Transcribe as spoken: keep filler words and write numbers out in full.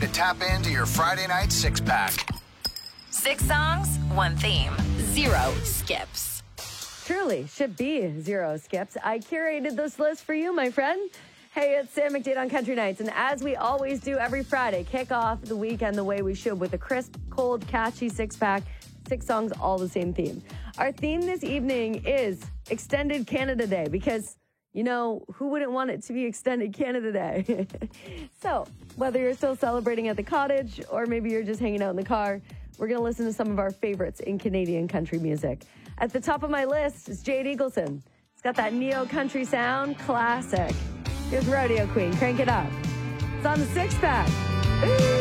to tap into your Friday night six-pack. Six songs, one theme, zero skips. Truly, should be zero skips. I curated this list for you, my friend. Hey, it's Sam McDade on Country Nights, and as we always do every Friday, kick off the weekend the way we should with a crisp, cold, catchy six-pack, six songs, all the same theme. Our theme this evening is Extended Canada Day because, you know, who wouldn't want it to be Extended Canada Day? So, whether you're still celebrating at the cottage or maybe you're just hanging out in the car, we're going to listen to some of our favorites in Canadian country music. At the top of my list is Jade Eagleson. It's got that neo-country sound, classic. Here's Rodeo Queen. Crank it up. It's on the six-pack. Ooh.